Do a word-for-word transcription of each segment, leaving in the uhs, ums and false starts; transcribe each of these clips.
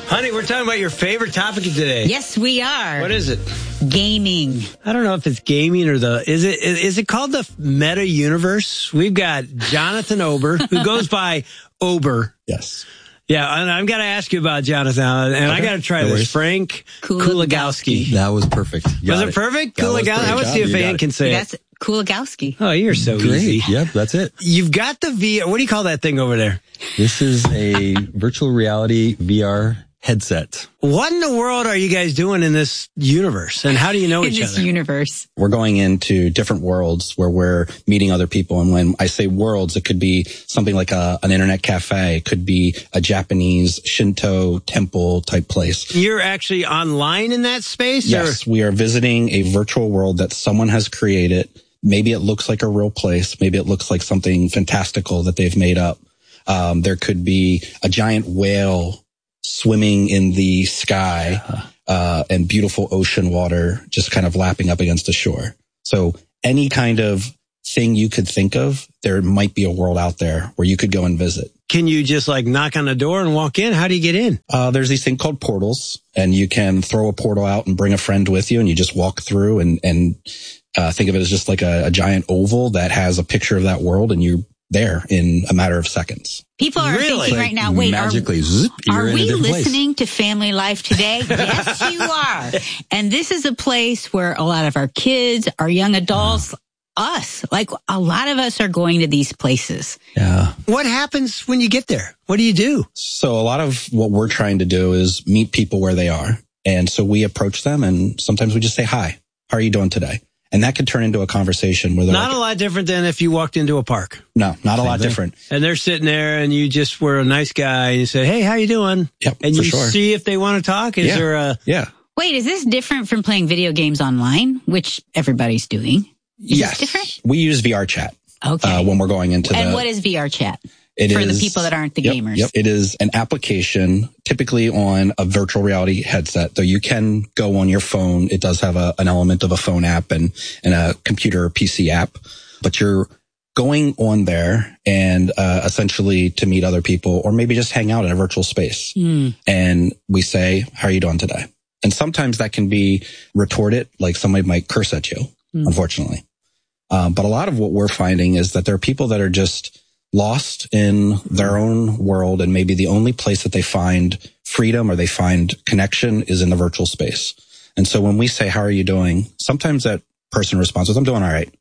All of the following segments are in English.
Honey, we're talking about your favorite topic of today. Yes, we are. What is it? Gaming. I don't know if it's gaming or the, is it, is it called the meta universe? We've got Jonathan Ober, who goes by Ober. Yes. Yeah, and I've got to ask you about Jonathan, and okay. I got to try no this. Frank Kuligowski. That was perfect. Was it, it perfect? Kuligowski? I would see if Ann can say That's it. Kuligowski. Oh, you're so Great. easy. Yep, that's it. You've got the V R. What do you call that thing over there? This is a virtual reality V R headset. What in the world are you guys doing in this universe, and how do you know in each this other? universe? We're going into different worlds where we're meeting other people. And when I say worlds, it could be something like a, an internet cafe. It could be a Japanese Shinto temple type place. You're actually online in that space? Yes, or? We are visiting a virtual world that someone has created. Maybe it looks like a real place. Maybe it looks like something fantastical that they've made up. Um, there could be a giant whale swimming in the sky, uh, and beautiful ocean water just kind of lapping up against the shore. So any kind of thing you could think of, there might be a world out there where you could go and visit. Can you just like knock on the door and walk in? How do you get in? Uh, there's these things called portals, and you can throw a portal out and bring a friend with you, and you just walk through and, and, uh, think of it as just like a, a giant oval that has a picture of that world, and you're there in a matter of seconds. People are really? thinking right now, wait, magically, are, zip, are we listening place. to Family Life today? Yes, you are. And this is a place where a lot of our kids, our young adults, uh, us, like a lot of us are going to these places. Yeah. What happens when you get there? What do you do? So a lot of what we're trying to do is meet people where they are. And so we approach them, and sometimes we just say, hi, how are you doing today? And that could turn into a conversation where they're not like, a lot different than if you walked into a park. No, not a lot thing. different. And they're sitting there, and you just were a nice guy, and you say, hey, how you doing? Yep, and for you sure. see if they want to talk. Is yeah. there a... Yeah. Wait, is this different from playing video games online, which everybody's doing? Is yes. this different? We use V R chat. Okay. Uh, when we're going into and the... what is V R chat? It for is, the people that aren't the yep, gamers. Yep. It is an application typically on a virtual reality headset, though you can go on your phone. It does have a, an element of a phone app and, and a computer or P C app, but you're going on there and uh, essentially to meet other people or maybe just hang out in a virtual space. Mm. And we say, how are you doing today? And sometimes that can be retorted, like somebody might curse at you, mm. unfortunately. Um, but a lot of what we're finding is that there are people that are just lost in their own world, and maybe the only place that they find freedom or they find connection is in the virtual space. And so when we say, how are you doing? Sometimes that person responds with, I'm doing all right.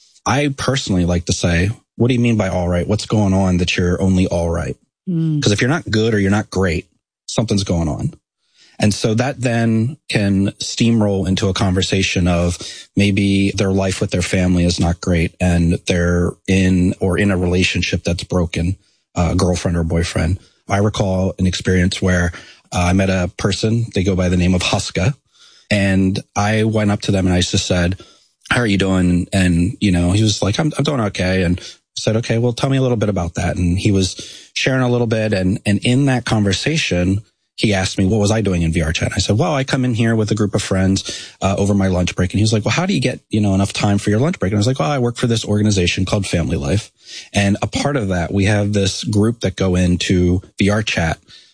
I personally like to say, what do you mean by all right? What's going on that you're only all right? Because mm. if you're not good or you're not great, something's going on. And so that then can steamroll into a conversation of maybe their life with their family is not great and they're in or in a relationship that's broken, a girlfriend or boyfriend. I recall an experience where uh, I met a person, they go by the name of Huska, and I went up to them and I just said, how are you doing? And, you know, he was like, I'm, I'm doing okay. And I said, okay, well, tell me a little bit about that. And he was sharing a little bit. And, and in that conversation, he asked me, what was I doing in V R chat? And I said, well, I come in here with a group of friends uh, over my lunch break. And he was like, well, how do you get, you know, enough time for your lunch break? And I was like, well, I work for this organization called Family Life. And a part of that, we have this group that go into V R chat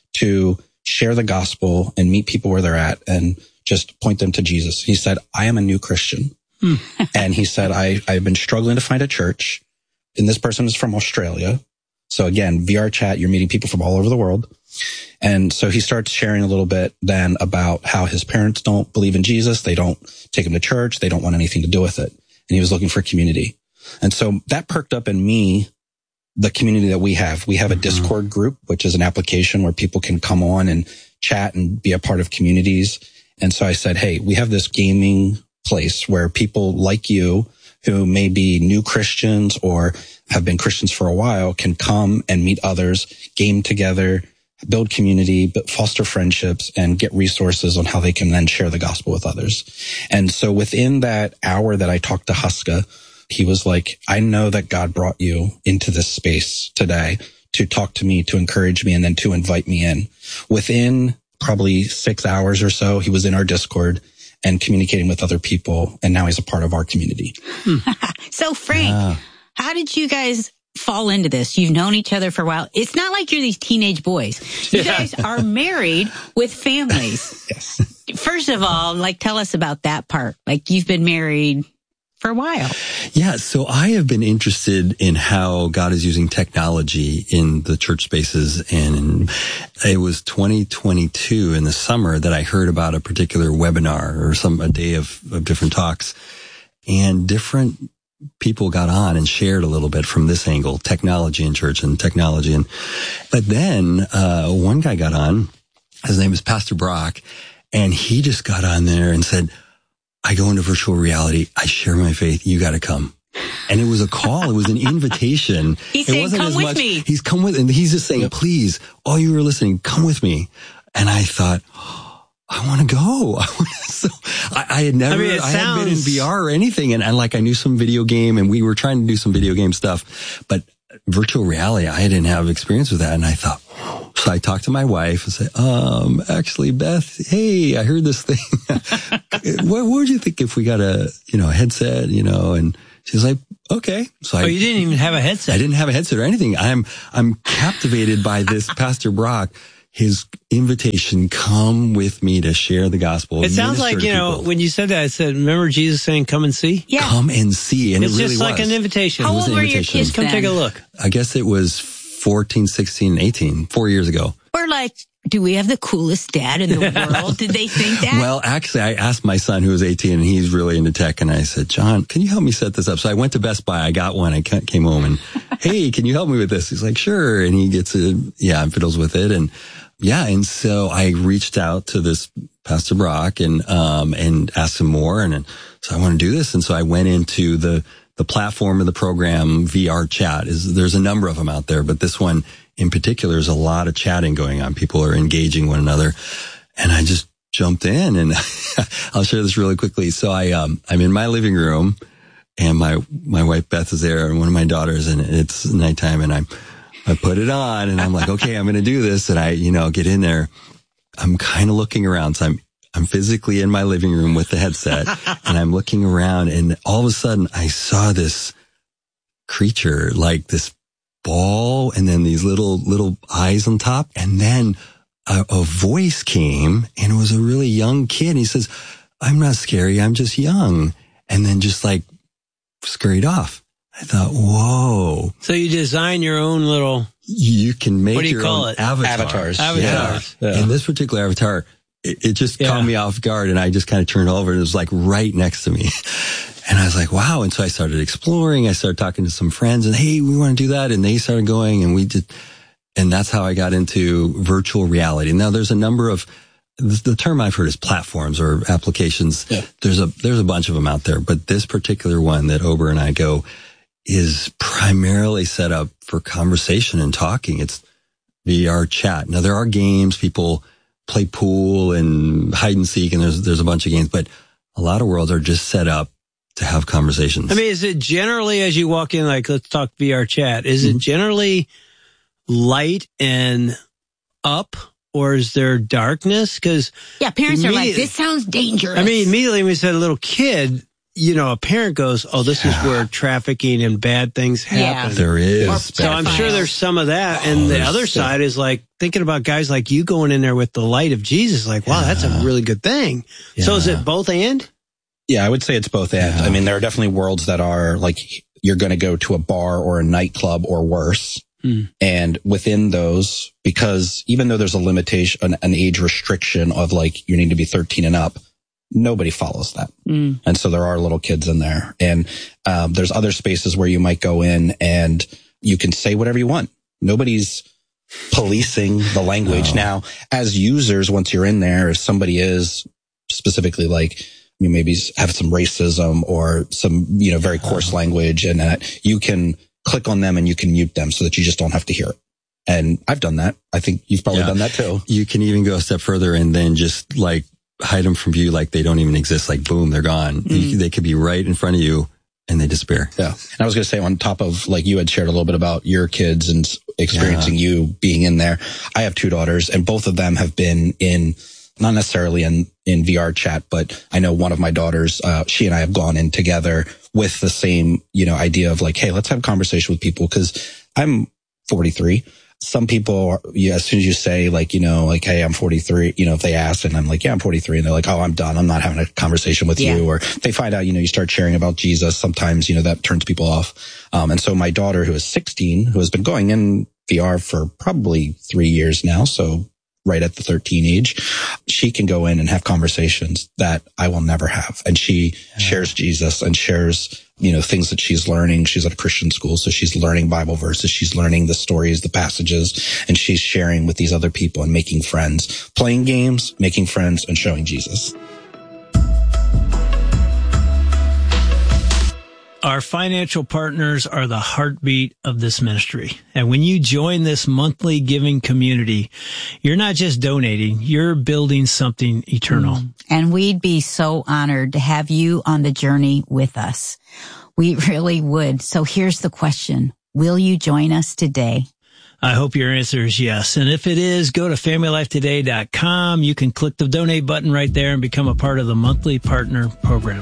to share the gospel and meet people where they're at and just point them to Jesus. He said, I am a new Christian. And he said, I, I've been struggling to find a church. And this person is from Australia. So again, V R chat, you're meeting people from all over the world. And so he starts sharing a little bit then about how his parents don't believe in Jesus. They don't take him to church. They don't want anything to do with it. And he was looking for community. And so that perked up in me the community that we have. We have a Discord group, which is an application where people can come on and chat and be a part of communities. And so I said, hey, we have this gaming place where people like you who may be new Christians or have been Christians for a while can come and meet others, game together, build community, but foster friendships and get resources on how they can then share the gospel with others. And so within that hour that I talked to Huska, he was like, I know that God brought you into this space today to talk to me, to encourage me, and then to invite me in. Within probably six hours or so, he was in our Discord and communicating with other people. And now he's a part of our community. So Frank, yeah. how did you guys fall into this. You've known each other for a while. It's not like you're these teenage boys. You Yeah. guys are married with families. Yes. First of all, like, tell us about that part. Like, you've been married for a while. Yeah, so I have been interested in how God is using technology in the church spaces, and in, it was twenty twenty-two in the summer that I heard about a particular webinar or some a day of, of different talks, and different people got on and shared a little bit from this angle, technology in church and technology, and but then uh one guy got on. His name is Pastor Brock, and he just got on there and said, I go into virtual reality. I share my faith. You got to come. And it was a call. It was an invitation. He's it saying, wasn't come as with much. me. He's come with, and he's just saying, Yep. please, all you who are listening, come with me. And I thought, oh, I want to go. I wanna, so I, I had never, I mean, it I hadn't been in sounds- V R or anything. And, and like I knew some video game, and we were trying to do some video game stuff, but virtual reality, I didn't have experience with that. And I thought, so I talked to my wife and said, um, actually, Beth, hey, I heard this thing. what, what would you think if we got a, you know, a headset, you know? And she's like, okay. So I, Oh, you didn't even have a headset. I didn't have a headset or anything. I'm, I'm captivated by this Pastor Brock, his invitation, come with me to share the gospel. It sounds minister like, to you know, people. when you said that, I said, remember Jesus saying, come and see? Yeah. Come and see. And It's it really just like was. an invitation. How was old an were your invitation. kids Come then? take a look. I guess it was fourteen, sixteen, eighteen, four years ago. We're like, do we have the coolest dad in the world? Did they think that? Well, actually, I asked my son who was eighteen, and he's really into tech, and I said, John, can you help me set this up? So I went to Best Buy. I got one. I ca- came home and, hey, can you help me with this? He's like, sure. And he gets it. Yeah, and fiddles with it. And yeah. And so I reached out to this Pastor Brock and, um, and asked him more. And, and so I want to do this. And so I went into the, the platform of the program, V R Chat. Is there's a number of them out there, but this one in particular is a lot of chatting going on. People are engaging one another, and I just jumped in, and I'll share this really quickly. So I, um, I'm in my living room, and my, my wife Beth is there, and one of my daughters, and it's nighttime, and I'm, I put it on, and I'm like, okay, I'm going to do this. And I, you know, get in there. I'm kind of looking around. So I'm, I'm physically in my living room with the headset, and I'm looking around, and all of a sudden I saw this creature, like this ball, and then these little, little eyes on top. And then a, a voice came, and it was a really young kid. And he says, I'm not scary. I'm just young. And then just like scurried off. I thought, whoa, So you design your own little, you can make What do you your call own it? avatar. Avatars. Avatars. Yeah. And this particular avatar, it, it just Yeah. caught me off guard, and I just kind of turned over, and it was like right next to me. And I was like, wow. And so I started exploring. I started talking to some friends, and hey, we want to do that. And they started going, and we did. And that's how I got into virtual reality. Now there's a number of, the, the term I've heard is platforms or applications. Yeah. There's a, there's a bunch of them out there, but this particular one that Ober and I go is primarily set up for conversation and talking. It's V R chat. Now there are games, people play pool and hide and seek, and there's, there's a bunch of games, but a lot of worlds are just set up to have conversations. I mean, is it generally as you walk in, like, let's talk V R chat, is Mm-hmm. it generally light and up, or is there darkness? Because, yeah, parents are like, immediate- this sounds dangerous. I mean, immediately when we said a little kid, you know, a parent goes, oh, this is where trafficking and bad things Yeah. happen. there is. Or- So I'm pedophiles. sure there's some of that. And Oh, the there's- other side is like thinking about guys like you going in there with the light of Jesus. Like, wow, that's a really good thing. So is Yeah. it both and? Yeah, I would say it's both and. Yeah. I mean, there are definitely worlds that are like you're going to go to a bar or a nightclub or worse. Hmm. And within those, because even though there's a limitation, an, an age restriction of like you need to be thirteen and up, nobody follows that. Mm. And so there are little kids in there. And um, there's other spaces where you might go in and you can say whatever you want. Nobody's policing the language. No. Now, as users, once you're in there, if somebody is specifically like, you maybe have some racism or some, you know, very coarse language, and that you can click on them and you can mute them so that you just don't have to hear it. And I've done that. I think you've probably Yeah. done that too. You can even go a step further and then just like hide them from view, like they don't even exist. Like boom, they're gone. You- they could be right in front of you and they disappear. Yeah. And I was going to say on top of like you had shared a little bit about your kids and s- experiencing you being in there. I have two daughters and both of them have been in not necessarily in, in V R chat, but I know one of my daughters, uh, she and I have gone in together with the same, you know, idea of like, hey, let's have a conversation with people. Cause I'm forty-three. Some people, are, yeah, as soon as you say like, you know, like, hey, I'm forty-three, you know, if they ask and I'm like, yeah, I'm forty-three. And they're like, oh, I'm done. I'm not having a conversation with yeah. you. Or they find out, you know, you start sharing about Jesus. Sometimes, you know, that turns people off. Um, and so my daughter, who is sixteen, who has been going in V R for probably three years now. So right at the thirteen age, she can go in and have conversations that I will never have. And she yeah. shares Jesus and shares, you know, things that she's learning. She's at a Christian school, so she's learning Bible verses. She's learning the stories, the passages, and she's sharing with these other people and making friends, playing games, making friends, and showing Jesus. Our financial partners are the heartbeat of this ministry. And when you join this monthly giving community, you're not just donating, you're building something eternal. And we'd be so honored to have you on the journey with us. We really would. So here's the question. Will you join us today? I hope your answer is yes. And if it is, go to family life today dot com. You can click the donate button right there and become a part of the monthly partner program.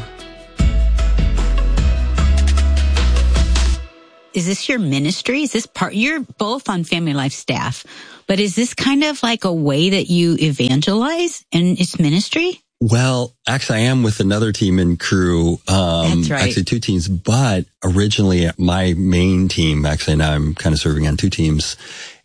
Is this your ministry? Is this part, you're both on Family Life staff, but is this kind of like a way that you evangelize in its ministry? Well, actually, I am with another team and crew. Um, That's right. Actually, two teams, but originally my main team, actually now I'm kind of serving on two teams,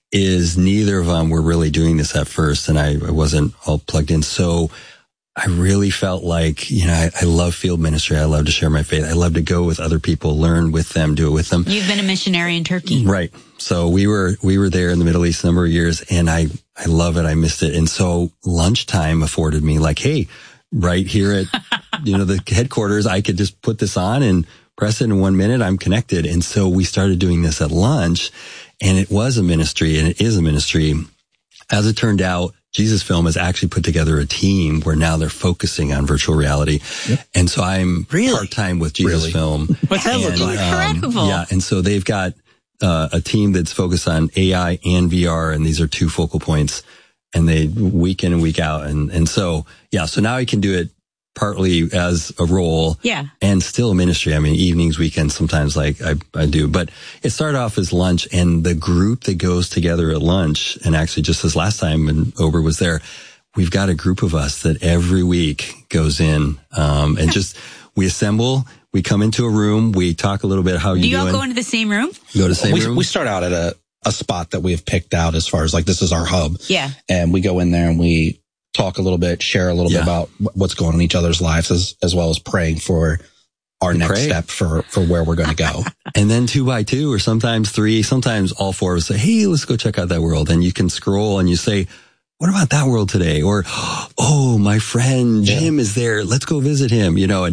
is neither of them were really doing this at first, and I, I wasn't all plugged in. So I really felt like, you know, I, I love field ministry. I love to share my faith. I love to go with other people, learn with them, do it with them. You've been a missionary in Turkey. Right. So we were, we were there in the Middle East a number of years, and I, I love it. I missed it. And so lunchtime afforded me like, hey, right here at, you know, the headquarters, I could just put this on and press it in one minute. I'm connected. And so we started doing this at lunch, and it was a ministry, and it is a ministry. As it turned out, Jesus Film has actually put together a team where now they're focusing on virtual reality. Yep. And so I'm really? part-time with Jesus really? Film. What's that look like? Incredible. Um, yeah. And so they've got uh, a team that's focused on A I and V R, and these are two focal points, and they week in and week out. And, and so, yeah, so now I can do it partly as a role, yeah, and still a ministry. I mean, evenings, weekends, sometimes like I, I do, but it started off as lunch, and the group that goes together at lunch, and actually just this last time when Ober was there, we've got a group of us that every week goes in, um, and just, we assemble, we come into a room, we talk a little bit how you do you doing. all go into the same room? Go to the same we, room. We start out at a, a spot that we have picked out as far as like, this is our hub. Yeah. And we go in there and we talk a little bit, share a little yeah. bit about what's going on in each other's lives, as, as well as praying for our next Pray. step for, for where we're going to go. And then two by two, or sometimes three, sometimes all four of us say, hey, let's go check out that world. And you can scroll and you say, what about that world today? Or, oh, my friend Jim yeah. is there. Let's go visit him, you know, and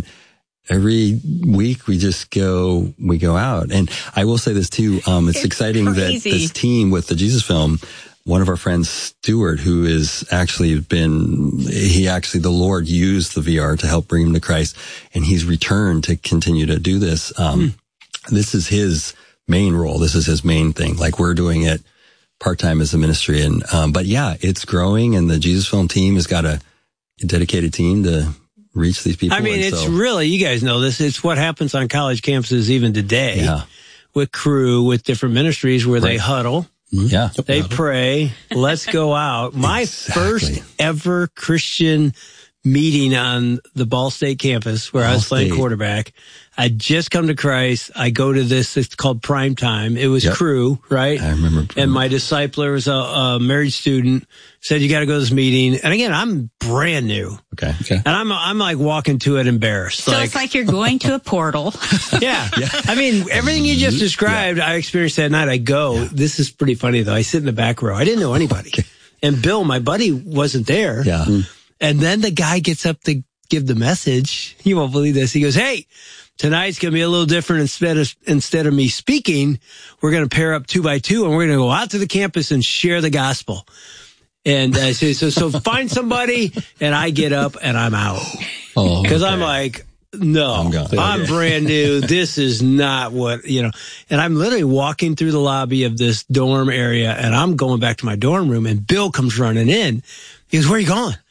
every week we just go, we go out. And I will say this too. Um, it's, it's exciting crazy. that this team with the Jesus Film, one of our friends, Stuart, who is actually been, he actually, the Lord used the V R to help bring him to Christ, and he's returned to continue to do this. Um, mm. This is his main role. This is his main thing. Like, we're doing it part-time as a ministry. And, um, but yeah, it's growing, and the Jesus Film team has got a dedicated team to reach these people. I mean, and it's so, really, you guys know this, it's what happens on college campuses even today yeah. with crew, with different ministries where right. they huddle. Yeah. They pray. Let's go out. My exactly. first ever Christian meeting on the Ball State campus where Ball I was playing State. quarterback. I'd just come to Christ. I go to this, it's called Prime Time. It was yep. crew, right? I remember. And my discipler was a, a married student, said, you got to go to this meeting. And again, I'm brand new. Okay. Okay. And I'm, I'm like walking to it embarrassed. So like, it's like you're going to a portal. yeah. yeah. I mean, everything you just described, yeah. I experienced that night. I go, yeah. this is pretty funny though. I sit in the back row. I didn't know anybody. Okay. And Bill, my buddy, wasn't there. Yeah. And then the guy gets up to give the message. You won't believe this. He goes, hey, tonight's going to be a little different. Instead of, instead of me speaking, we're going to pair up two by two, and we're going to go out to the campus and share the gospel. And uh, so, so, so find somebody, and I get up and I'm out. Oh, because okay. I'm like, no, I'm, I'm brand new. This is not what, you know, and I'm literally walking through the lobby of this dorm area, and I'm going back to my dorm room, and Bill comes running in. He goes, where are you going?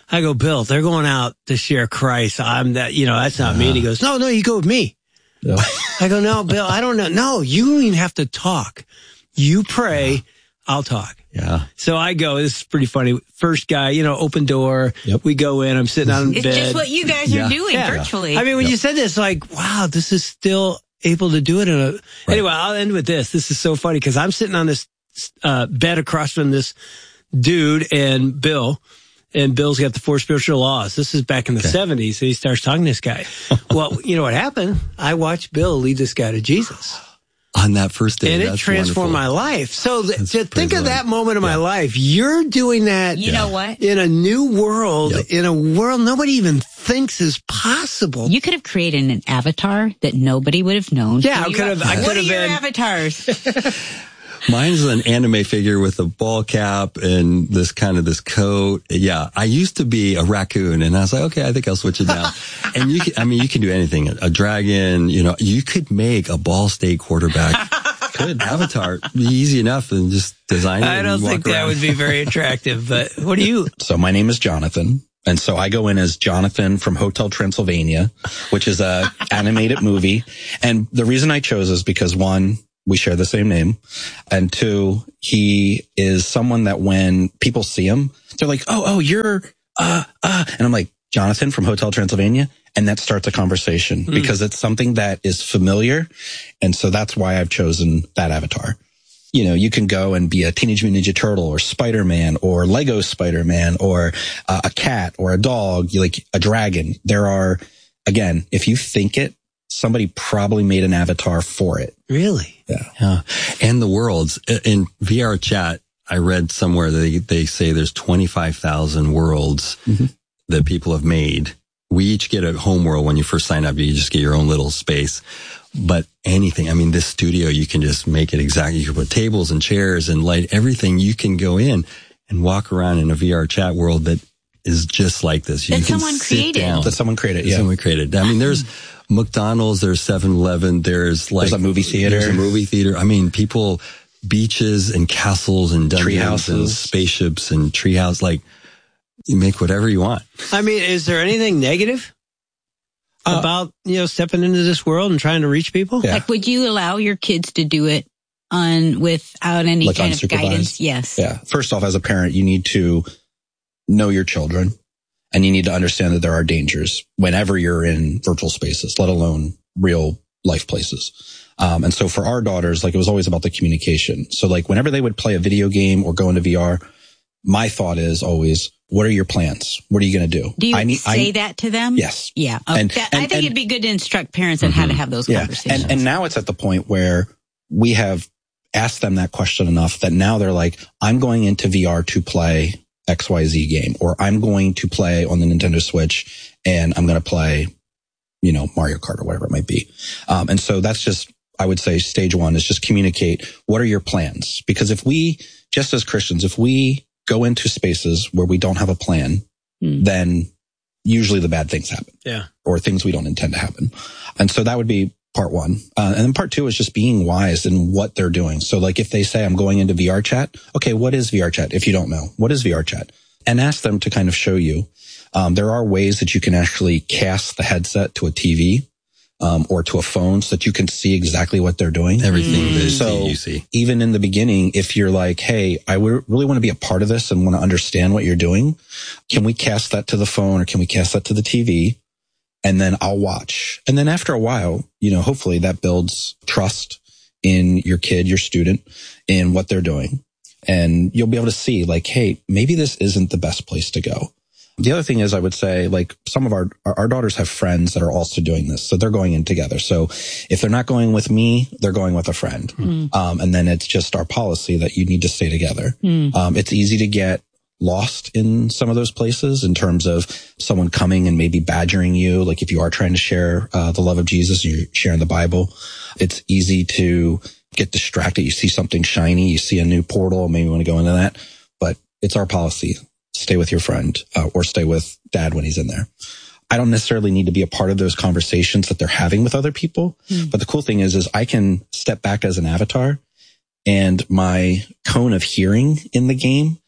I go, Bill, they're going out to share Christ. I'm that, you know, that's not uh, me. And he goes, no, no, you go with me. Yeah. I go, no, Bill, I don't know. No, you don't even have to talk. You pray, yeah. I'll talk. Yeah. So I go, this is pretty funny. First guy, you know, open door. Yep. We go in, I'm sitting on it's bed. It's just what you guys yeah. are doing yeah. virtually. I mean, when yep. you said this, like, wow, this is still able to do it. In a right. Anyway, I'll end with this. This is so funny because I'm sitting on this uh, bed across from this dude and Bill. And Bill's got the four spiritual laws. This is back in the okay. seventies. So he starts talking to this guy. Well, you know what happened? I watched Bill lead this guy to Jesus. On that first day. And it transformed wonderful. my life. So th- to think of that moment of yeah. my life, you're doing that. You yeah. know what? In a new world, yep. in a world nobody even thinks is possible. You could have created an avatar that nobody would have known. Yeah, I could have. I what could are have your been avatars? Mine's an anime figure with a ball cap and this kind of this coat. Yeah, I used to be a raccoon, and I was like, okay, I think I'll switch it down. And you can, I mean, you can do anything. A dragon, you know, you could make a Ball State quarterback. Good avatar, easy enough, and just design it. I don't think that would be very attractive. But what do you? So my name is Jonathan. And so I go in as Jonathan from Hotel Transylvania, which is a animated movie. And the reason I chose is because one, we share the same name. And two, he is someone that when people see him, they're like, oh, oh, you're, uh, uh, and I'm like, Jonathan from Hotel Transylvania. And that starts a conversation mm. because it's something that is familiar. And so that's why I've chosen that avatar. You know, you can go and be a Teenage Mutant Ninja Turtle or Spider-Man or Lego Spider-Man or uh, a cat or a dog, like a dragon. There are, again, if you think it, somebody probably made an avatar for it. Really? Yeah. Yeah. And the worlds in V R chat, I read somewhere they, they say there's twenty-five thousand worlds mm-hmm. that people have made. We each get a home world when you first sign up. You just get your own little space. But anything, I mean, this studio, you can just make it exactly. You can put tables and chairs and light, everything. You can go in and walk around in a V R chat world that is just like this. You that can someone sit created. down. That someone created, yeah. Someone created. I mean, there's McDonald's, there's seven eleven, there's like. There's a movie theater. There's a movie theater. I mean, people, beaches and castles and dungeons tree houses and spaceships and treehouse. Like, you make whatever you want. I mean, is there anything negative uh, about, you know, stepping into this world and trying to reach people? Yeah. Like, would you allow your kids to do it on without any like kind of unsupervised? Guidance? Yes. Yeah. First off, as a parent, you need to know your children and you need to understand that there are dangers whenever you're in virtual spaces, let alone real life places. Um, and so for our daughters, like it was always about the communication. So like whenever they would play a video game or go into V R, my thought is always, what are your plans? What are you going to do? Do you I need, say I, that to them? Yes. Yeah. Okay. And, that, and, I think and, it'd be good to instruct parents on mm-hmm. how to have those yeah. conversations. And, and now it's at the point where we have asked them that question enough that now they're like, I'm going into V R to play X Y Z game, or I'm going to play on the Nintendo Switch and I'm going to play, you know, Mario Kart or whatever it might be. Um, and so that's just, I would say stage one is just communicate. What are your plans? Because if we, just as Christians, if we go into spaces where we don't have a plan, mm. then usually the bad things happen. Yeah. Or things we don't intend to happen. And so that would be part one. Uh, and then part two is just being wise in what they're doing. So like if they say I'm going into V R chat, okay, what is V R chat? If you don't know, what is V R chat? And ask them to kind of show you. Um, there are ways that you can actually cast the headset to a T V. Um, or to a phone so that you can see exactly what they're doing. Everything mm. they so see, you see. Even in the beginning, if you're like, hey, I w- really want to be a part of this and want to understand what you're doing, can we cast that to the phone or can we cast that to the T V? And then I'll watch. And then after a while, you know, hopefully that builds trust in your kid, your student, in what they're doing. And you'll be able to see like, hey, maybe this isn't the best place to go. The other thing is I would say like some of our, our daughters have friends that are also doing this. So they're going in together. So if they're not going with me, they're going with a friend. Mm. Um, and then it's just our policy that you need to stay together. Mm. Um, it's easy to get lost in some of those places in terms of someone coming and maybe badgering you. Like if you are trying to share uh, the love of Jesus, you're sharing the Bible, it's easy to get distracted. You see something shiny, you see a new portal, maybe you want to go into that, but it's our policy. Stay with your friend uh, or stay with dad when he's in there. I don't necessarily need to be a part of those conversations that they're having with other people. Mm. But the cool thing is, is I can step back as an avatar and my cone of hearing in the game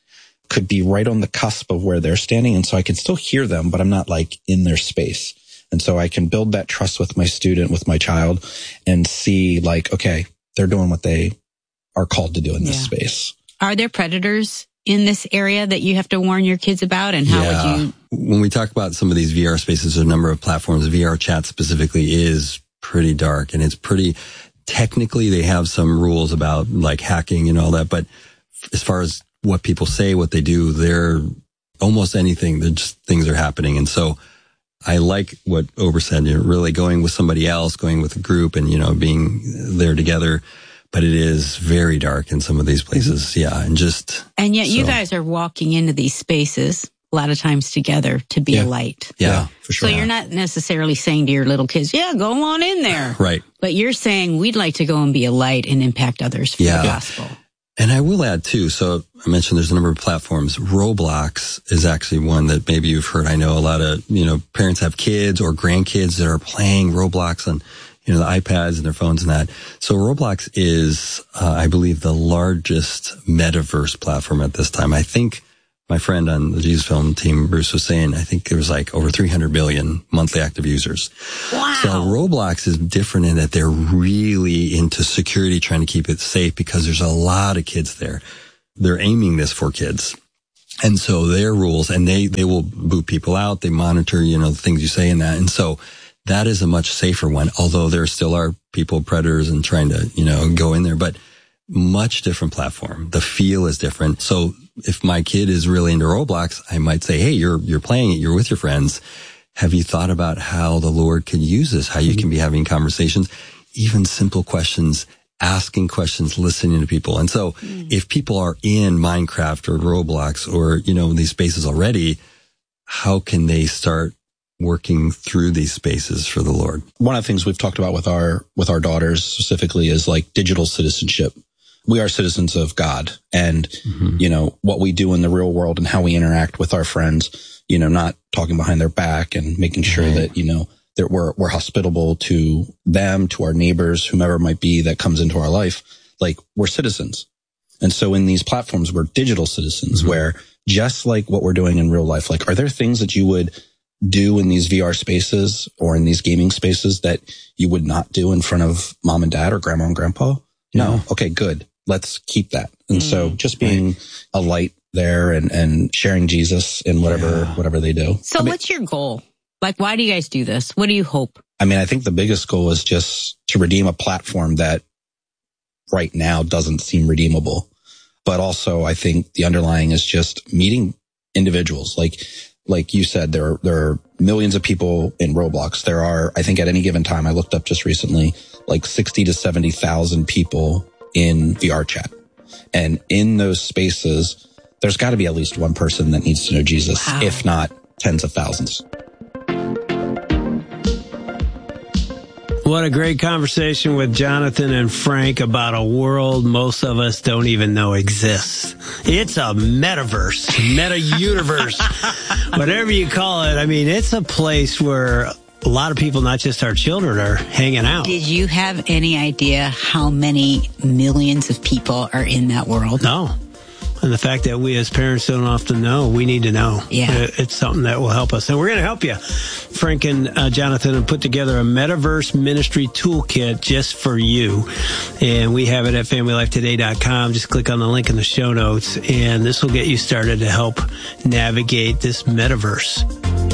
could be right on the cusp of where they're standing. And so I can still hear them, but I'm not like in their space. And so I can build that trust with my student, with my child, and see like, okay, they're doing what they are called to do in this yeah. space. Are there predators in this area that you have to warn your kids about? And how yeah. would you? When we talk about some of these V R spaces, a number of platforms, V R chat specifically is pretty dark, and it's pretty, technically they have some rules about like hacking and all that. But as far as what people say, what they do, they're almost anything. They're just things are happening. And so I like what Ober said, you're really going with somebody else, going with a group and, you know, being there together. But it is very dark in some of these places. Yeah. And just. And yet so. you guys are walking into these spaces a lot of times together to be yeah. a light. Yeah, yeah, for sure. So you're not necessarily saying to your little kids, yeah, go on in there. Right. But you're saying we'd like to go and be a light and impact others for yeah. the gospel. And I will add too, so I mentioned there's a number of platforms. Roblox is actually one that maybe you've heard. I know a lot of, you know, parents have kids or grandkids that are playing Roblox on, you know, the iPads and their phones and that. So Roblox is, uh, I believe, the largest metaverse platform at this time. I think my friend on the Jesus Film team, Bruce, was saying, I think there was like over three hundred billion monthly active users. Wow. So Roblox is different in that they're really into security, trying to keep it safe because there's a lot of kids there. They're aiming this for kids. And so their rules, and they, they will boot people out. They monitor, you know, the things you say in that. And so that is a much safer one, although there still are people, predators, and trying to, you know, go in there, but much different platform. The feel is different. So if my kid is really into Roblox, I might say, hey, you're, you're playing it. You're with your friends. Have you thought about how the Lord could use this? How you can be having conversations, even simple questions, asking questions, listening to people. And so mm. if people are in Minecraft or Roblox or, you know, these spaces already, how can they start working through these spaces for the Lord? One of the things we've talked about with our, with our daughters specifically is like digital citizenship. We are citizens of God, and, mm-hmm. you know, what we do in the real world and how we interact with our friends, you know, not talking behind their back and making sure right. that, you know, that we're, we're hospitable to them, to our neighbors, whomever it might be that comes into our life. Like, we're citizens. And so in these platforms, we're digital citizens, mm-hmm. where just like what we're doing in real life, like, are there things that you would do in these V R spaces or in these gaming spaces that you would not do in front of mom and dad or grandma and grandpa? No. Yeah. Okay, good. Let's keep that. And mm, so just being right. a light there and, and sharing Jesus in whatever, yeah. whatever they do. So I mean, what's your goal? Like, why do you guys do this? What do you hope? I mean, I think the biggest goal is just to redeem a platform that right now doesn't seem redeemable. But also I think the underlying is just meeting individuals. Like, like you said, there are, there are millions of people in Roblox. There are, I think at any given time, I looked up just recently, like sixty to seventy thousand people in V R chat. And in those spaces, there's got to be at least one person that needs to know Jesus, wow. if not tens of thousands. What a great conversation with Jonathan and Frank about a world most of us don't even know exists. It's a metaverse, meta-universe, whatever you call it. I mean, it's a place where a lot of people, not just our children, are hanging out. Did you have any idea how many millions of people are in that world? No. And the fact that we as parents don't often know, we need to know. Yeah. It's something that will help us. And we're going to help you. Frank and uh, Jonathan have put together a Metaverse Ministry Toolkit just for you. And we have it at family life today dot com. Just click on the link in the show notes. And this will get you started to help navigate this metaverse.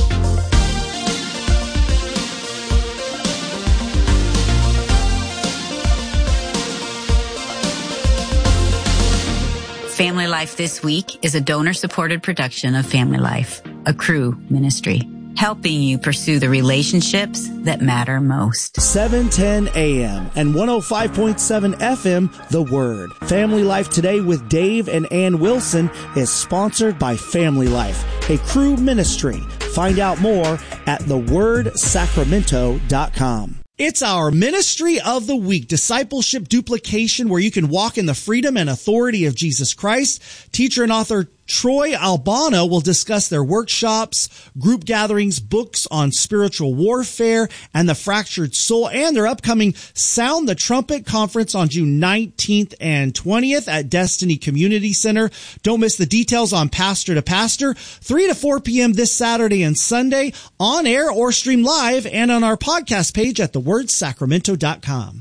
Family Life This Week is a donor-supported production of Family Life, a Cru ministry, helping you pursue the relationships that matter most. seven ten a.m. and one oh five point seven F M, The Word. Family Life Today with Dave and Ann Wilson is sponsored by Family Life, a Cru ministry. Find out more at the word sacramento dot com. It's our Ministry of the Week, discipleship duplication, where you can walk in the freedom and authority of Jesus Christ. Teacher and author Troy Albano will discuss their workshops, group gatherings, books on spiritual warfare and the fractured soul, and their upcoming Sound the Trumpet conference on June nineteenth and twentieth at Destiny Community Center. Don't miss the details on Pastor to Pastor, three to four p.m. this Saturday and Sunday, on air or stream live and on our podcast page at the word sacramento dot com.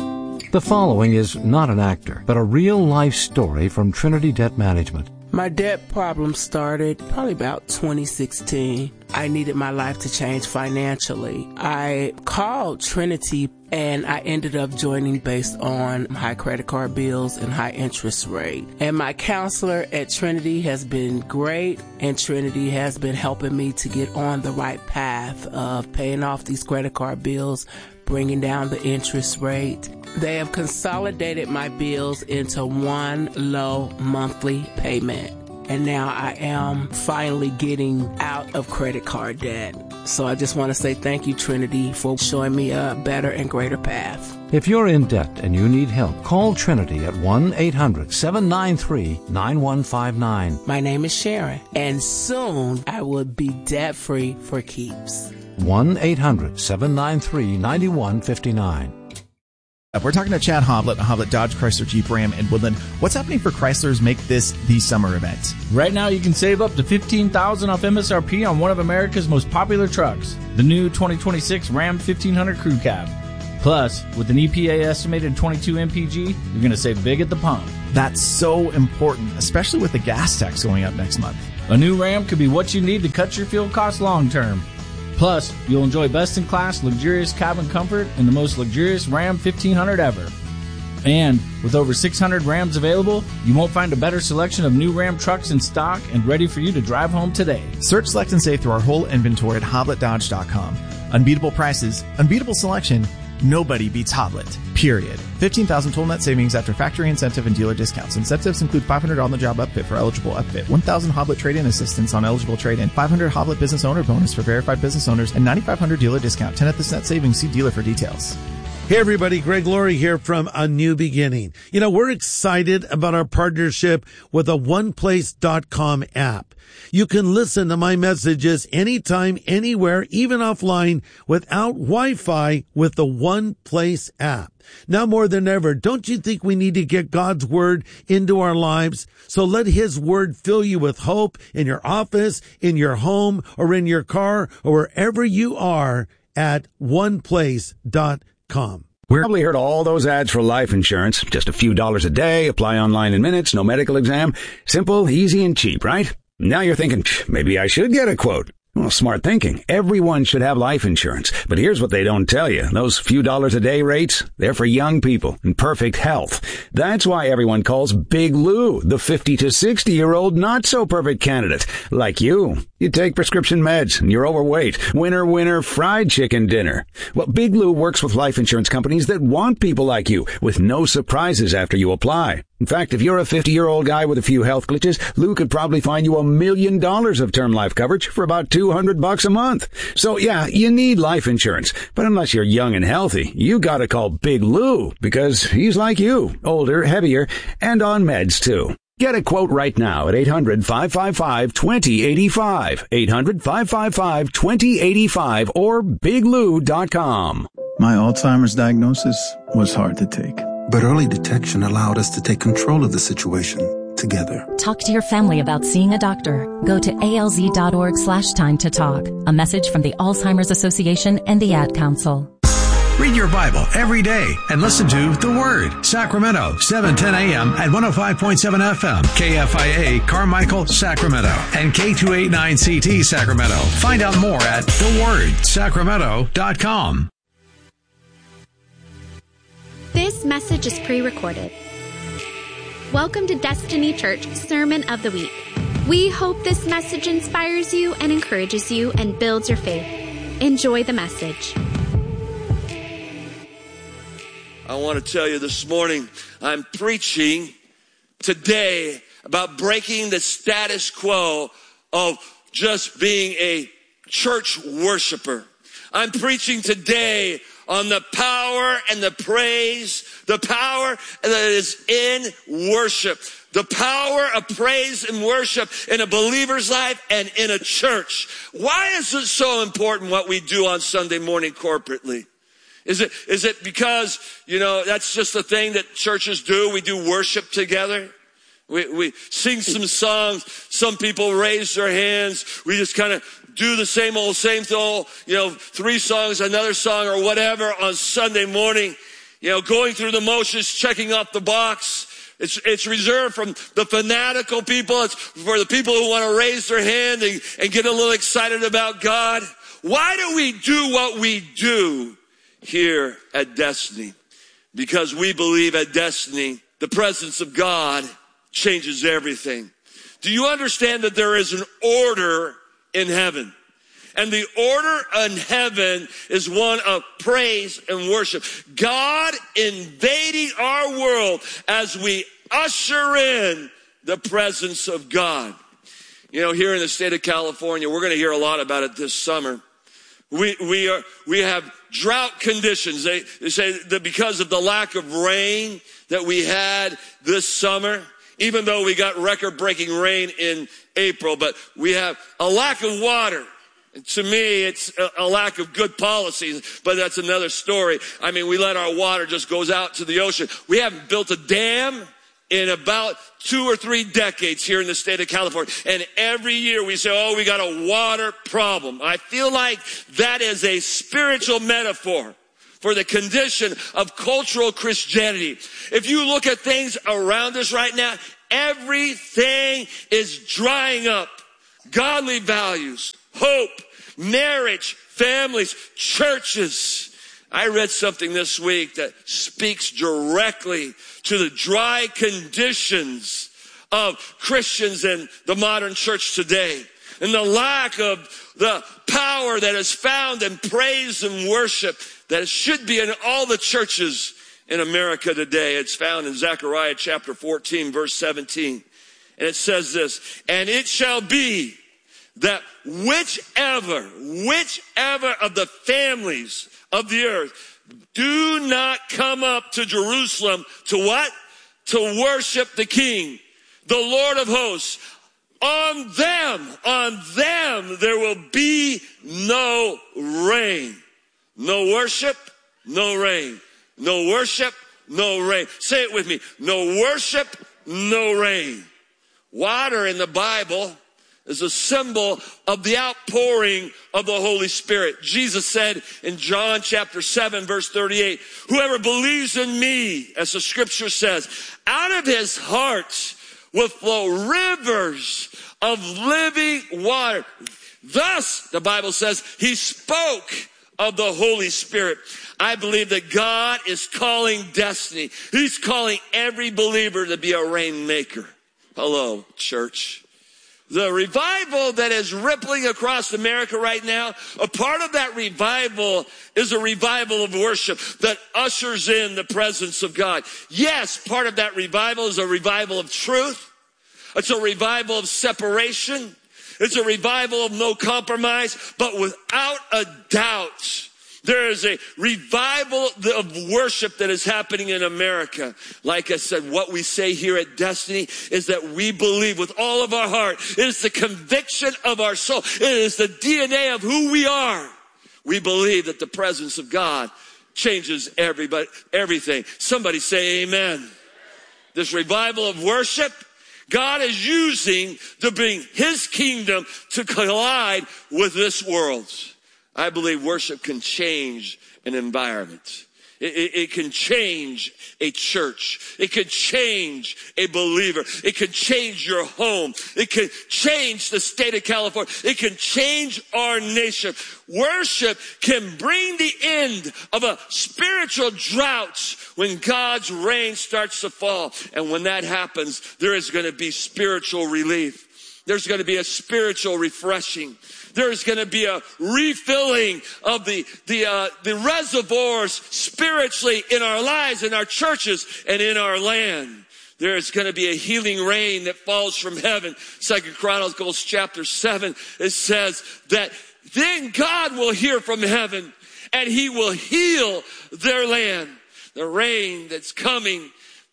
The following is not an actor, but a real-life story from Trinity Debt Management. My debt problem started probably about twenty sixteen. I needed my life to change financially. I called Trinity and I ended up joining based on high credit card bills and high interest rate. And my counselor at Trinity has been great, and Trinity has been helping me to get on the right path of paying off these credit card bills, bringing down the interest rate. They have consolidated my bills into one low monthly payment. And now I am finally getting out of credit card debt. So I just want to say thank you, Trinity, for showing me a better and greater path. If you're in debt and you need help, call Trinity at one eight hundred seven nine three nine one five nine. My name is Sharon, and soon I will be debt-free for keeps. one eight hundred seven nine three nine one five nine. We're talking to Chad Hoblet, Hoblet Dodge Chrysler Jeep Ram in Woodland. What's happening for Chryslers Make This the Summer event? Right now, you can save up to fifteen thousand dollars off M S R P on one of America's most popular trucks, the new twenty twenty-six Ram fifteen hundred Crew Cab. Plus, with an E P A estimated twenty-two M P G, you're going to save big at the pump. That's so important, especially with the gas tax going up next month. A new Ram could be what you need to cut your fuel costs long term. Plus, you'll enjoy best-in-class luxurious cabin comfort in the most luxurious Ram fifteen hundred ever. And with over six hundred Rams available, you won't find a better selection of new Ram trucks in stock and ready for you to drive home today. Search, select, and save through our whole inventory at hoblet dodge dot com. Unbeatable prices, unbeatable selection. Nobody beats Hoblet, period. fifteen thousand total net savings after factory incentive and dealer discounts. Incentives include five hundred on-the-job upfit for eligible upfit, one thousand Hoblet trade-in assistance on eligible trade-in, five hundred Hoblet business owner bonus for verified business owners, and ninety-five hundred dealer discount. ten percent savings. See dealer for details. Hey everybody, Greg Laurie here from A New Beginning. You know, we're excited about our partnership with the one place dot com app. You can listen to my messages anytime, anywhere, even offline without Wi-Fi with the OnePlace app. Now more than ever, don't you think we need to get God's Word into our lives? So let His Word fill you with hope in your office, in your home, or in your car, or wherever you are at one place dot com. We probably heard all those ads for life insurance. Just a few dollars a day, apply online in minutes, no medical exam. Simple, easy, and cheap, right? Now you're thinking, maybe I should get a quote. Well, smart thinking. Everyone should have life insurance. But here's what they don't tell you. Those few dollars a day rates, they're for young people in perfect health. That's why everyone calls Big Lou the fifty to sixty year old not so perfect candidate. Like you. You take prescription meds and you're overweight. Winner, winner, fried chicken dinner. Well, Big Lou works with life insurance companies that want people like you with no surprises after you apply. In fact, if you're a fifty-year-old guy with a few health glitches, Lou could probably find you a million dollars of term life coverage for about two hundred bucks a month. So yeah, you need life insurance. But unless you're young and healthy, you gotta call Big Lou because he's like you, older, heavier, and on meds too. Get a quote right now at eight hundred five five five two zero eight five, eight hundred five five five two zero eight five or big lou dot com. My Alzheimer's diagnosis was hard to take. But early detection allowed us to take control of the situation together. Talk to your family about seeing a doctor. Go to alz.org slash time to talk. A message from the Alzheimer's Association and the Ad Council. Read your Bible every day and listen to The Word. Sacramento, seven ten a.m. at one oh five point seven F M. K F I A, Carmichael, Sacramento. And K two eighty-nine C T, Sacramento. Find out more at the word sacramento dot com. This message is pre-recorded. Welcome to Destiny Church Sermon of the Week. We hope this message inspires you and encourages you and builds your faith. Enjoy the message. I want to tell you this morning, I'm preaching today about breaking the status quo of just being a church worshiper. I'm preaching today on the power and the praise, the power that is in worship. The power of praise and worship in a believer's life and in a church. Why is it so important what we do on Sunday morning corporately? Is it, is it because, you know, that's just a thing that churches do? We do worship together. We, we sing some songs. Some people raise their hands. We just kind of do the same old, same old, you know, three songs, another song or whatever on Sunday morning. You know, going through the motions, checking off the box. It's, it's reserved from the fanatical people. It's for the people who want to raise their hand and, and get a little excited about God. Why do we do what we do here at Destiny? Because we believe at Destiny, the presence of God changes everything. Do you understand that there is an order in heaven? And the order in heaven is one of praise and worship. God invading our world as we usher in the presence of God. You know, here in the state of California, we're going to hear a lot about it this summer. We, we are, we have drought conditions. They, they say that because of the lack of rain that we had this summer, even though we got record-breaking rain in April, but we have a lack of water. And to me, it's a, a lack of good policies, but that's another story. I mean, we let our water just goes out to the ocean. We haven't built a dam in about two or three decades here in the state of California. And every year we say, oh, we got a water problem. I feel like that is a spiritual metaphor for the condition of cultural Christianity. If you look at things around us right now, everything is drying up. Godly values, hope, marriage, families, churches. I read something this week that speaks directly to the dry conditions of Christians in the modern church today, and the lack of the power that is found in praise and worship that should be in all the churches in America today. It's found in Zechariah chapter fourteen, verse seventeen. And it says this, and it shall be that whichever, whichever of the families of the earth do not come up to Jerusalem to what? To worship the King, the Lord of hosts. On them, on them there will be no rain. No worship, no rain. No worship, no rain. Say it with me. No worship, no rain. Water in the Bible is a symbol of the outpouring of the Holy Spirit. Jesus said in John chapter seven, verse thirty-eight, whoever believes in me, as the scripture says, out of his heart will flow rivers of living water. Thus, the Bible says, he spoke of the Holy Spirit. I believe that God is calling Destiny. He's calling every believer to be a rainmaker. Hello, church. The revival that is rippling across America right now, a part of that revival is a revival of worship that ushers in the presence of God. Yes, part of that revival is a revival of truth. It's a revival of separation. It's a revival of no compromise. But without a doubt, there is a revival of worship that is happening in America. Like I said, what we say here at Destiny is that we believe with all of our heart. It is the conviction of our soul. It is the D N A of who we are. We believe that the presence of God changes everybody, everything. Somebody say amen. This revival of worship, God is using to bring his kingdom to collide with this world. I believe worship can change an environment. It, it, it can change a church. It can change a believer. It can change your home. It can change the state of California. It can change our nation. Worship can bring the end of a spiritual drought when God's rain starts to fall. And when that happens, there is going to be spiritual relief. There's going to be a spiritual refreshing. There's going to be a refilling of the the uh, the reservoirs spiritually in our lives, in our churches, and in our land. There's going to be a healing rain that falls from heaven. Second Chronicles chapter seven, it says that then God will hear from heaven and he will heal their land. The rain that's coming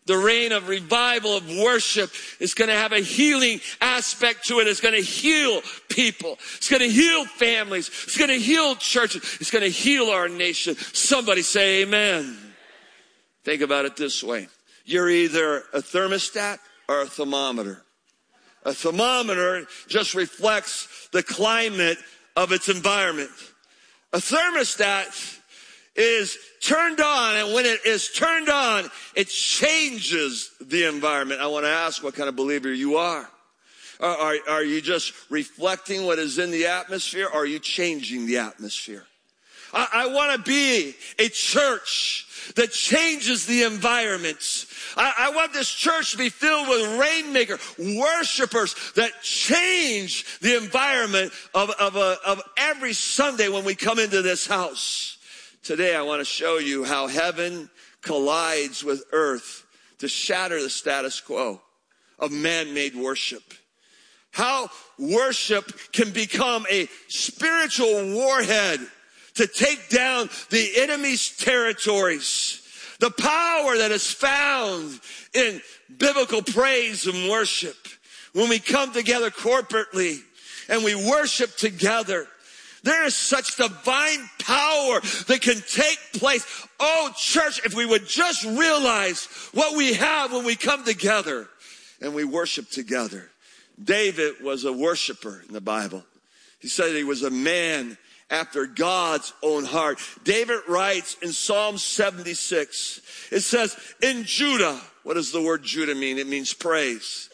The reign of revival, of worship, is going to have a healing aspect to it. It's going to heal people. It's going to heal families. It's going to heal churches. It's going to heal our nation. Somebody say amen. Think about it this way. You're either a thermostat or a thermometer. A thermometer just reflects the climate of its environment. A thermostat is turned on, and when it is turned on, it changes the environment. I want to ask what kind of believer you are. Are, are, are you just reflecting what is in the atmosphere, or are you changing the atmosphere? I, I want to be a church that changes the environment. I, I want this church to be filled with rainmaker worshipers that change the environment of, of, a, of every Sunday when we come into this house. Today, I want to show you how heaven collides with earth to shatter the status quo of man-made worship. How worship can become a spiritual warhead to take down the enemy's territories. The power that is found in biblical praise and worship. When we come together corporately and we worship together, there is such divine power that can take place. Oh, church, if we would just realize what we have when we come together and we worship together. David was a worshiper in the Bible. He said he was a man after God's own heart. David writes in Psalm seventy-six, it says, in Judah, what does the word Judah mean? It means praise.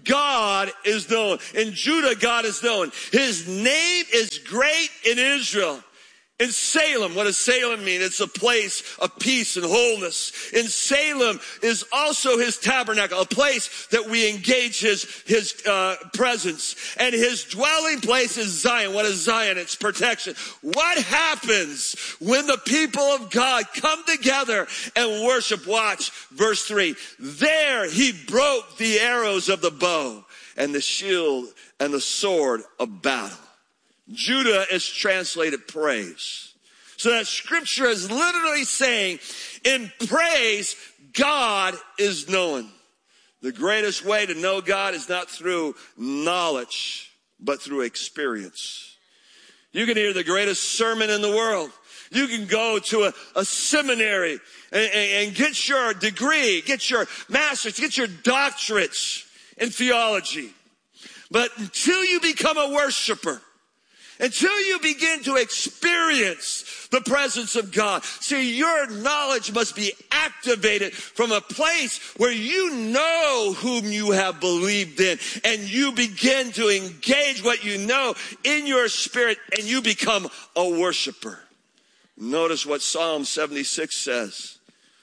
God is known. In Judah, God is known. His name is great in Israel. In Salem, what does Salem mean? It's a place of peace and wholeness. In Salem is also his tabernacle, a place that we engage his, his uh, presence. And his dwelling place is Zion. What is Zion? It's protection. What happens when the people of God come together and worship? Watch verse three. There he broke the arrows of the bow and the shield and the sword of battle. Judah is translated praise. So that scripture is literally saying, in praise, God is known. The greatest way to know God is not through knowledge, but through experience. You can hear the greatest sermon in the world. You can go to a, a seminary and, and, and get your degree, get your master's, get your doctorates in theology. But until you become a worshiper, until you begin to experience the presence of God. See, your knowledge must be activated from a place where you know whom you have believed in, and you begin to engage what you know in your spirit, and you become a worshiper. Notice what Psalm seventy-six says.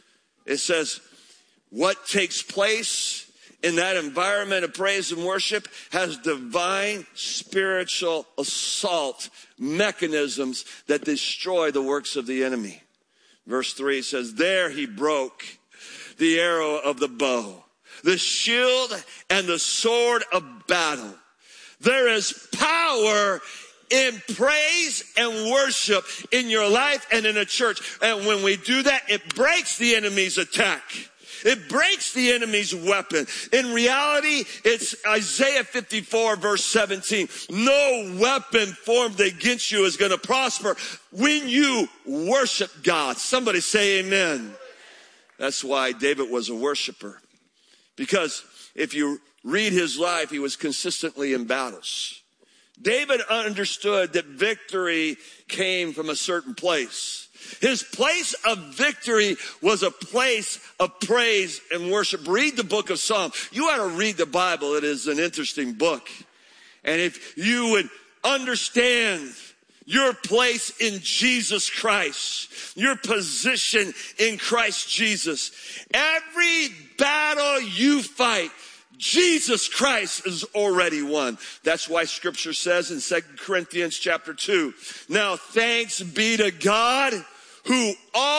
It says, what takes place in that environment of praise and worship has divine spiritual assault mechanisms that destroy the works of the enemy. Verse three says, there he broke the arrow of the bow, the shield and the sword of battle. There is power in praise and worship in your life and in a church. And when we do that, it breaks the enemy's attack. It breaks the enemy's weapon. In reality, it's Isaiah fifty-four verse seventeen. No weapon formed against you is going to prosper when you worship God. Somebody say amen. That's why David was a worshiper. Because if you read his life, he was consistently in battles. David understood that victory came from a certain place. His place of victory was a place of praise and worship. Read the book of Psalms. You ought to read the Bible. It is an interesting book. And if you would understand your place in Jesus Christ, your position in Christ Jesus, every battle you fight, Jesus Christ is already won. That's why scripture says in Second Corinthians chapter two, now thanks be to God who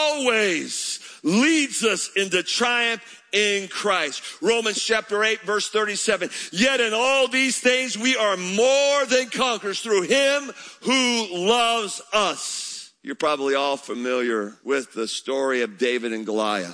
always leads us into triumph in Christ. Romans chapter eight verse thirty-seven. Yet in all these things we are more than conquerors through him who loves us. You're probably all familiar with the story of David and Goliath.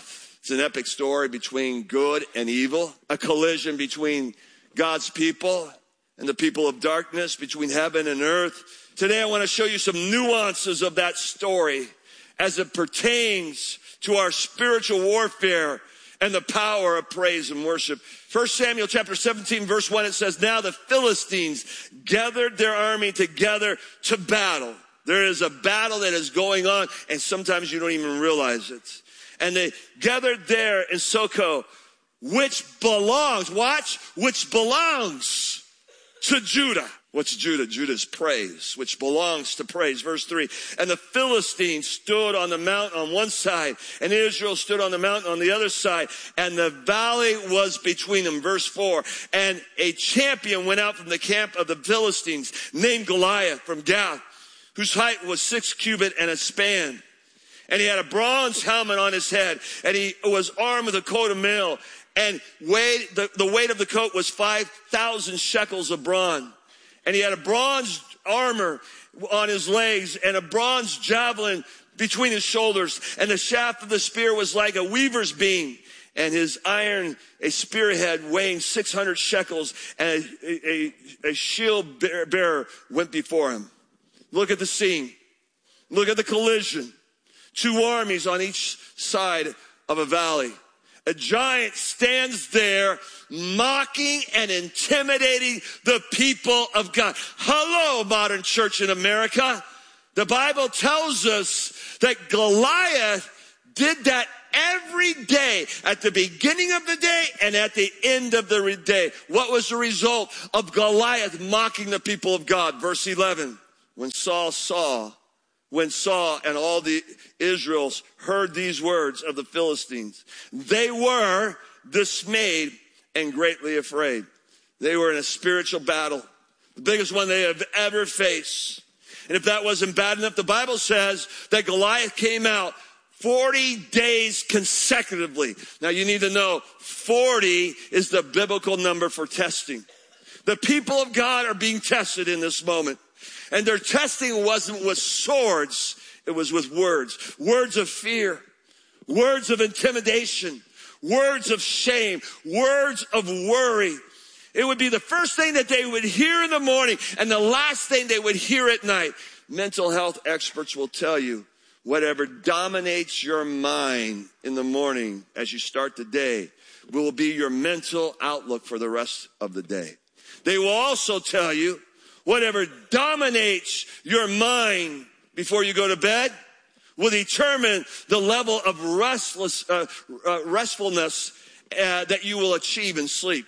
It's an epic story between good and evil, a collision between God's people and the people of darkness, between heaven and earth. Today I want to show you some nuances of that story as it pertains to our spiritual warfare and the power of praise and worship. First Samuel chapter seventeen, verse one, it says, now the Philistines gathered their army together to battle. There is a battle that is going on, and sometimes you don't even realize it. And they gathered there in Soko, which belongs, watch, which belongs to Judah. What's Judah? Judah's praise, which belongs to praise. Verse three, and the Philistines stood on the mountain on one side, and Israel stood on the mountain on the other side, and the valley was between them. Verse four, and a champion went out from the camp of the Philistines, named Goliath from Gath, whose height was six cubit and a span. And he had a bronze helmet on his head, and he was armed with a coat of mail, and weighed, the, the weight of the coat was five thousand shekels of bronze. And he had a bronze armor on his legs and a bronze javelin between his shoulders. And the shaft of the spear was like a weaver's beam. And his iron, a spearhead weighing six hundred shekels, and a, a, a shield bearer went before him. Look at the scene. Look at the collision. Two armies on each side of a valley. A giant stands there mocking and intimidating the people of God. Hello, modern church in America. The Bible tells us that Goliath did that every day, at the beginning of the day and at the end of the day. What was the result of Goliath mocking the people of God? Verse eleven, when Saul saw, when Saul and all the Israels heard these words of the Philistines, they were dismayed and greatly afraid. They were in a spiritual battle, the biggest one they have ever faced. And if that wasn't bad enough, the Bible says that Goliath came out forty days consecutively. Now you need to know, forty is the biblical number for testing. The people of God are being tested in this moment. And their testing wasn't with swords, it was with words. Words of fear, words of intimidation, words of shame, words of worry. It would be the first thing that they would hear in the morning and the last thing they would hear at night. Mental health experts will tell you, whatever dominates your mind in the morning as you start the day will be your mental outlook for the rest of the day. They will also tell you, whatever dominates your mind before you go to bed will determine the level of restless, uh, uh, restfulness uh, that you will achieve in sleep.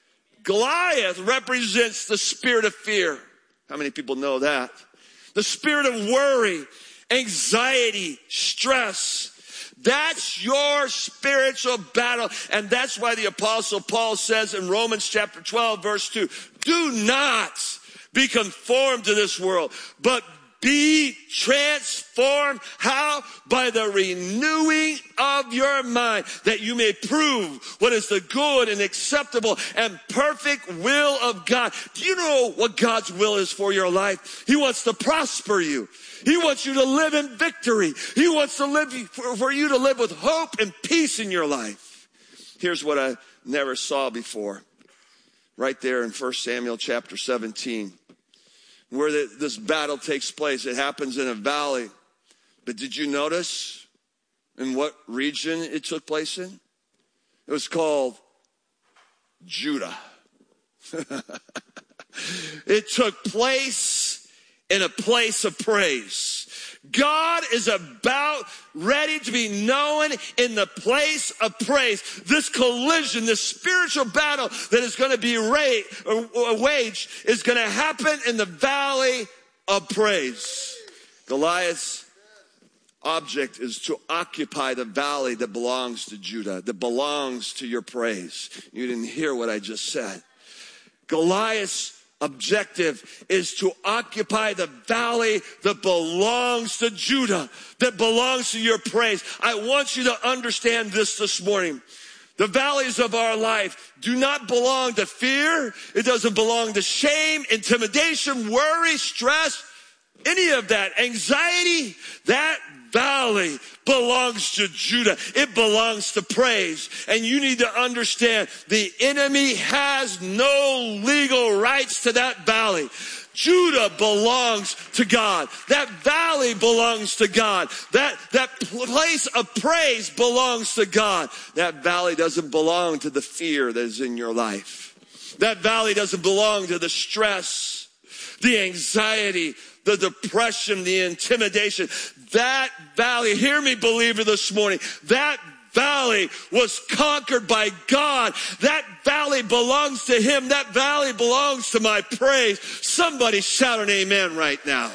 Goliath represents the spirit of fear. How many people know that? The spirit of worry, anxiety, stress. That's your spiritual battle. And that's why the Apostle Paul says in Romans chapter twelve, verse two, do not be conformed to this world, but be transformed. How? By the renewing of your mind, that you may prove what is the good and acceptable and perfect will of God. Do you know what God's will is for your life? He wants to prosper you. He wants you to live in victory. He wants to live for, for you to live with hope and peace in your life. Here's what I never saw before. Right there in First Samuel chapter seventeen. Where the, this battle takes place. It happens in a valley. But did you notice in what region it took place in? It was called Judah. It took place in a place of praise. God is about ready to be known in the place of praise. This collision, this spiritual battle that is going to be ra- waged is going to happen in the valley of praise. Goliath's object is to occupy the valley that belongs to Judah, that belongs to your praise. You didn't hear what I just said. Goliath's objective is to occupy the valley that belongs to Judah, that belongs to your praise. I want you to understand this this morning. The valleys of our life do not belong to fear. It doesn't belong to shame, intimidation, worry, stress, any of that. Anxiety, that valley belongs to Judah. It belongs to praise. And you need to understand the enemy has no legal rights to that valley. Judah belongs to God. That valley belongs to God. That, that place of praise belongs to God. That valley doesn't belong to the fear that is in your life. That valley doesn't belong to the stress, the anxiety, the depression, the intimidation. That valley, hear me, believer, this morning, that valley was conquered by God. That valley belongs to him. That valley belongs to my praise. Somebody shout an amen right now.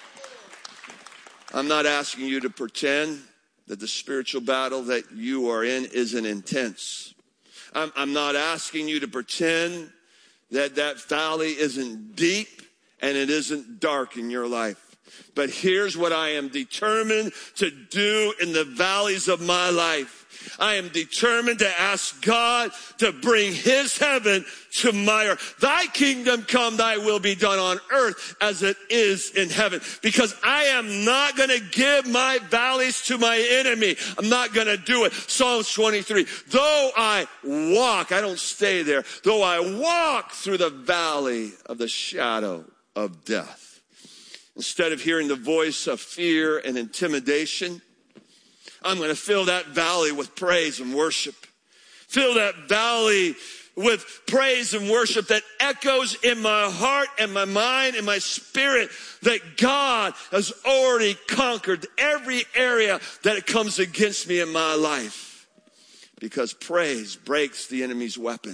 I'm not asking you to pretend that the spiritual battle that you are in isn't intense. I'm, I'm not asking you to pretend that that valley isn't deep and it isn't dark in your life. But here's what I am determined to do in the valleys of my life. I am determined to ask God to bring his heaven to my earth. Thy kingdom come, thy will be done on earth as it is in heaven. Because I am not going to give my valleys to my enemy. I'm not going to do it. Psalms twenty-three. Though I walk, I don't stay there. Though I walk through the valley of the shadow of death. Instead of hearing the voice of fear and intimidation, I'm going to fill that valley with praise and worship. Fill that valley with praise and worship that echoes in my heart and my mind and my spirit that God has already conquered every area that it comes against me in my life. Because praise breaks the enemy's weapon.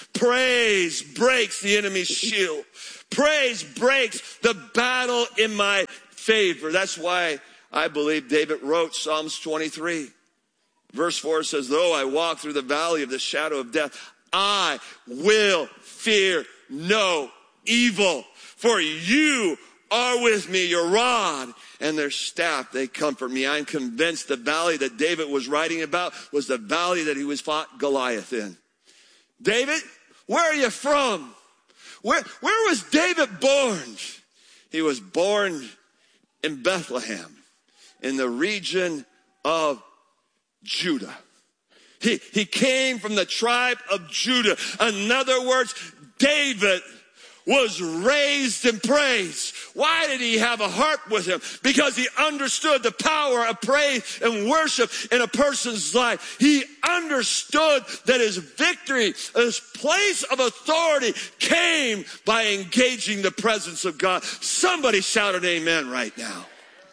Praise breaks the enemy's shield. Praise breaks the battle in my favor. That's why I believe David wrote Psalms twenty-three. Verse four says, though I walk through the valley of the shadow of death, I will fear no evil. For you are with me, your rod and their staff, they comfort me. I'm convinced the valley that David was writing about was the valley that he was fought Goliath in. David, where are you from? Where, where was David born? He was born in Bethlehem, in the region of Judah. He, he came from the tribe of Judah. In other words, David was raised in praise. Why did he have a harp with him? Because he understood the power of praise and worship in a person's life. He understood that his victory, his place of authority came by engaging the presence of God. Somebody shout an amen right now.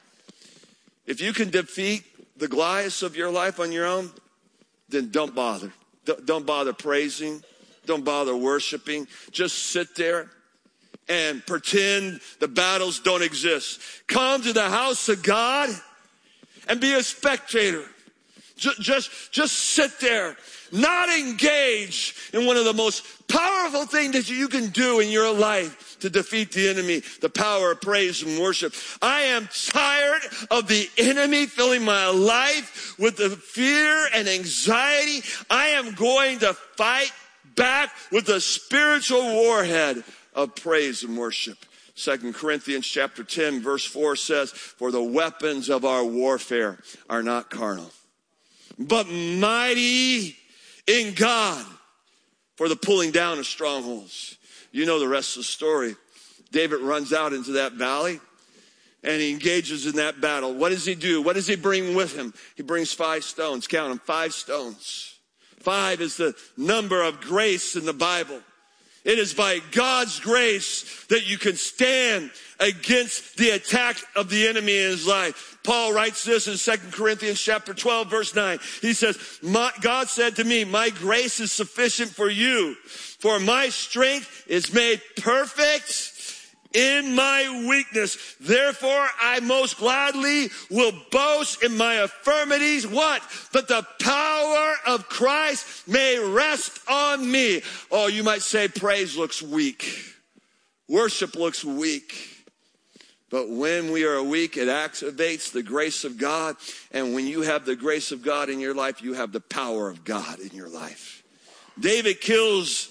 If you can defeat the Goliaths of your life on your own, then don't bother. Don't bother praising. Don't bother worshiping. Just sit there and pretend the battles don't exist. Come to the house of God and be a spectator. Just, just, just sit there, not engage in one of the most powerful things that you can do in your life to defeat the enemy, the power of praise and worship. I am tired of the enemy filling my life with the fear and anxiety. I am going to fight back with the spiritual warhead of praise and worship. Second Corinthians chapter ten verse four says, for the weapons of our warfare are not carnal, but mighty in God for the pulling down of strongholds. You know the rest of the story. David runs out into that valley and he engages in that battle. What does he do? What does he bring with him? He brings five stones. Count them, five stones. Five is the number of grace in the Bible. It is by God's grace that you can stand against the attack of the enemy in his life. Paul writes this in Second Corinthians chapter twelve, verse nine. He says, my, God said to me, my grace is sufficient for you, for my strength is made perfect in my weakness. Therefore, I most gladly will boast in my infirmities. What? That the power of Christ may rest on me. Oh, you might say praise looks weak. Worship looks weak. But when we are weak, it activates the grace of God. And when you have the grace of God in your life, you have the power of God in your life. David kills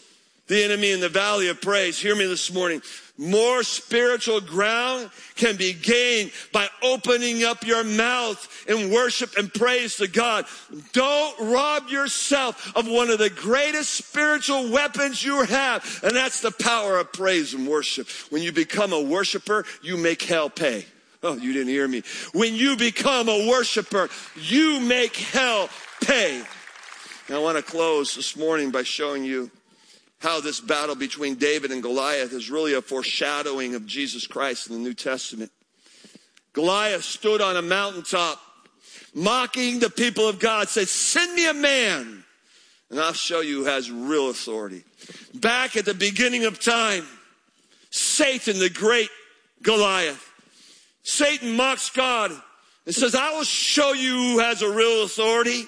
the enemy in the valley of praise. Hear me this morning. More spiritual ground can be gained by opening up your mouth in worship and praise to God. Don't rob yourself of one of the greatest spiritual weapons you have, and that's the power of praise and worship. When you become a worshiper, you make hell pay. Oh, you didn't hear me. When you become a worshiper, you make hell pay. Now, I want to close this morning by showing you how this battle between David and Goliath is really a foreshadowing of Jesus Christ in the New Testament. Goliath stood on a mountaintop, mocking the people of God, said, send me a man, and I'll show you who has real authority. Back at the beginning of time, Satan, the great Goliath, Satan mocks God and says, I will show you who has a real authority.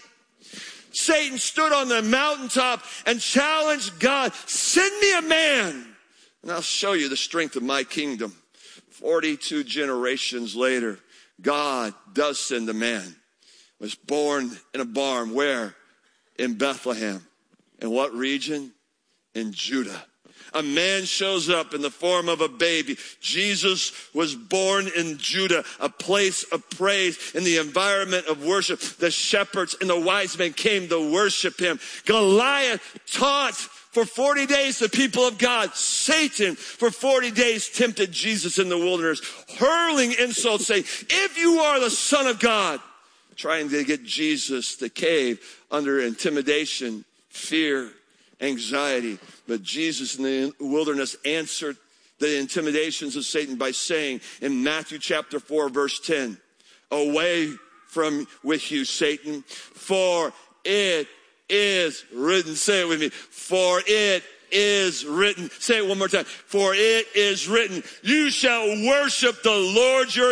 Satan stood on the mountaintop and challenged God, send me a man, and I'll show you the strength of my kingdom. forty-two generations later, God does send a man. Was born in a barn. Where? In Bethlehem. In what region? In Judah. A man shows up in the form of a baby. Jesus was born in Judah, a place of praise, in the environment of worship. The shepherds and the wise men came to worship him. Goliath taught for forty days the people of God. Satan for forty days tempted Jesus in the wilderness, hurling insults, saying, if you are the Son of God, trying to get Jesus to cave under intimidation, fear, anxiety. But Jesus in the wilderness answered the intimidations of Satan by saying in Matthew chapter four, verse ten, away from with you, Satan, for it is written. Say it with me. For it is written. Say it one more time. For it is written, you shall worship the Lord your